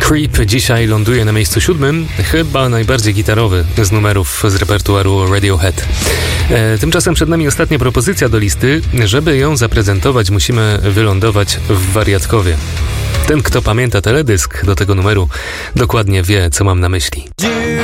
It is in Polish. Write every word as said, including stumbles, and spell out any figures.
Creep dzisiaj ląduje na miejscu siódmym, chyba najbardziej gitarowy z numerów z repertuaru Radiohead. E, tymczasem przed nami ostatnia propozycja do listy. Żeby ją zaprezentować, musimy wylądować w Wariatkowie. Ten, kto pamięta teledysk do tego numeru, dokładnie wie, co mam na myśli.